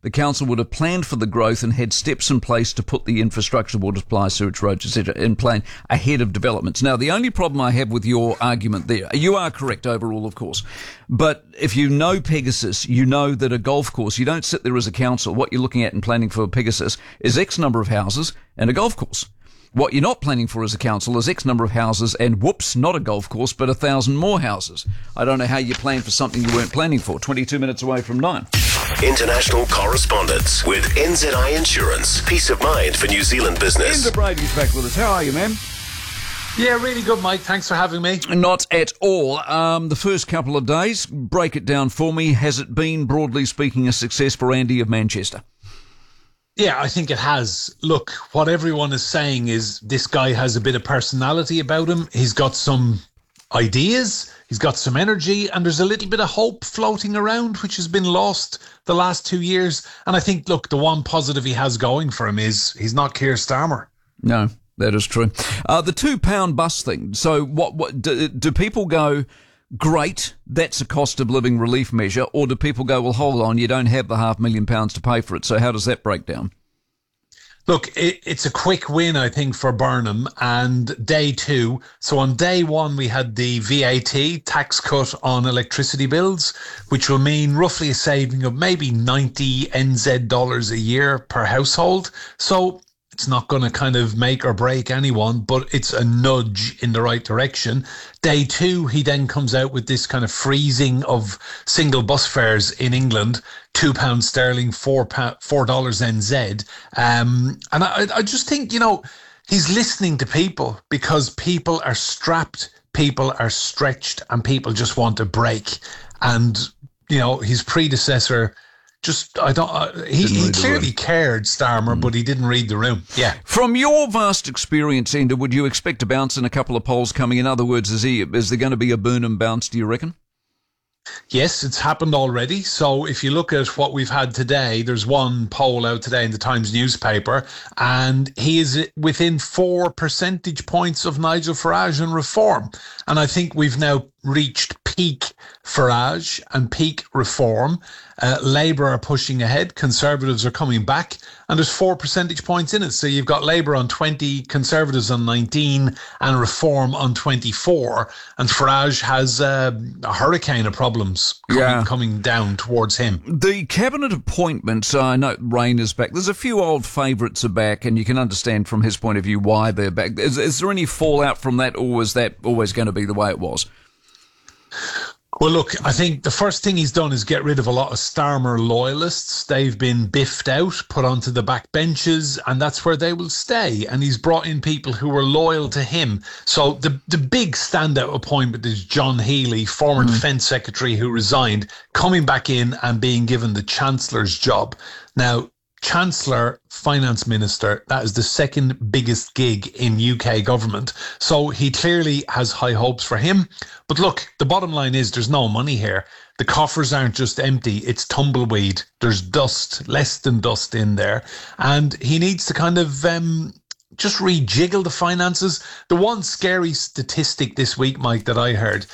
the council would have planned for the growth and had steps in place to put the infrastructure, water supply, sewage, roads, etc., in plan ahead of developments. Now, the only problem I have with your argument there, you are correct overall, of course, but if you know Pegasus, you know that a golf course, you don't sit there as a council. What you're looking at in planning for Pegasus is X number of houses and a golf course. What you're not planning for as a council is X number of houses and, whoops, not a golf course, but 1,000 more houses. I don't know how you plan for something you weren't planning for. 22 minutes away from 9. International correspondence with NZI Insurance. Peace of mind for New Zealand business. Inder Brady's back with us. How are you, man? Yeah, really good, Mike. Thanks for having me. Not at all. The first couple of days, break it down for me. Has it been, broadly speaking, a success for Andy of Manchester? Yeah, I think it has. Look, what everyone is saying is this guy has a bit of personality about him. He's got some ideas, he's got some energy, and there's a little bit of hope floating around, which has been lost the last 2 years. And I think, look, the one positive he has going for him is he's not Keir Starmer. No, that is true. The £2 bus thing. So what do people go, great, that's a cost of living relief measure, or do people go, well, hold on, you don't have the £500,000 to pay for it, so how does that break down? Look, it's a quick win, I think, for Burnham, and day two. So on day one, we had the VAT tax cut on electricity bills, which will mean roughly a saving of maybe 90 NZ dollars a year per household. So it's not going to kind of make or break anyone, but it's a nudge in the right direction. Day two, he then comes out with this kind of freezing of single bus fares in England, £2 sterling, $4 NZ. And I just think, you know, he's listening to people because people are strapped, people are stretched, and people just want a break. And, you know, his predecessor he clearly cared, Starmer, but he didn't read the room. Yeah. From your vast experience, Ender, would you expect a bounce in a couple of polls coming? In other words, is there going to be a Burnham bounce, do you reckon? Yes, it's happened already. So if you look at what we've had today, there's one poll out today in the Times newspaper, and he is within 4 percentage points of Nigel Farage on reform. And I think we've now reached peak Farage and peak reform. Labour are pushing ahead, Conservatives are coming back, and there's 4 percentage points in it. So you've got Labour on 20, Conservatives on 19, and Reform on 24. And Farage has a hurricane of problems coming down towards him. The cabinet appointments, I know Rain is back. There's a few old favourites are back, and you can understand from his point of view why they're back. Is there any fallout from that, or is that always going to be the way it was? Well, look, I think the first thing he's done is get rid of a lot of Starmer loyalists. They've been biffed out, put onto the back benches, and that's where they will stay. And he's brought in people who were loyal to him. So the big standout appointment is John Healey, former Defence Secretary who resigned, coming back in and being given the Chancellor's job. Now, Chancellor, Finance Minister, that is the second biggest gig in UK government. So he clearly has high hopes for him. But look, the bottom line is there's no money here. The coffers aren't just empty, it's tumbleweed. There's dust, less than dust in there. And he needs to kind of just rejiggle the finances. The one scary statistic this week, Mike, that I heard,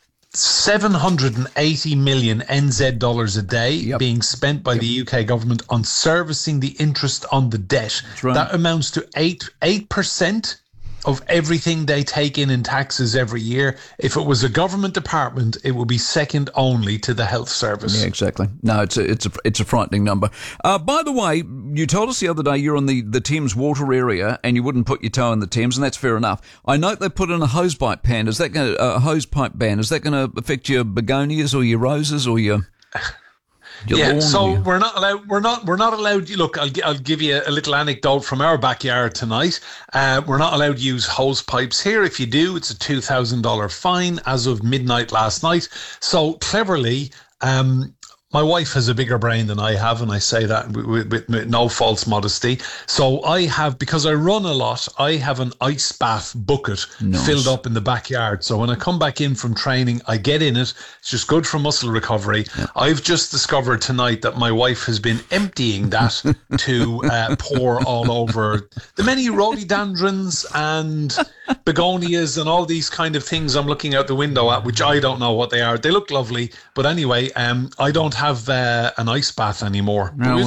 780 million NZ dollars a day being spent by the UK government on servicing the interest on the debt. Right. That amounts to 8% of everything they take in taxes every year. If it was a government department, it would be second only to the health service. Yeah, exactly. No, it's a frightening number. By the way, you told us the other day you're on the Thames water area and you wouldn't put your toe in the Thames, and that's fair enough. I note they put in a hosepipe ban. Is that going to affect your begonias or your roses or your lawn? So we're not allowed. Look, I'll give you a little anecdote from our backyard tonight. We're not allowed to use hose pipes here. If you do, it's a $2,000 fine as of midnight last night. So cleverly, my wife has a bigger brain than I have, and I say that with no false modesty. So I have, because I run a lot, I have an ice bath bucket filled up in the backyard. So when I come back in from training, I get in it. It's just good for muscle recovery. Yeah. I've just discovered tonight that my wife has been emptying that to pour all over the many rhododendrons and begonias and all these kind of things I'm looking out the window at, which I don't know what they are. They look lovely. But anyway, I don't have an ice bath anymore. No,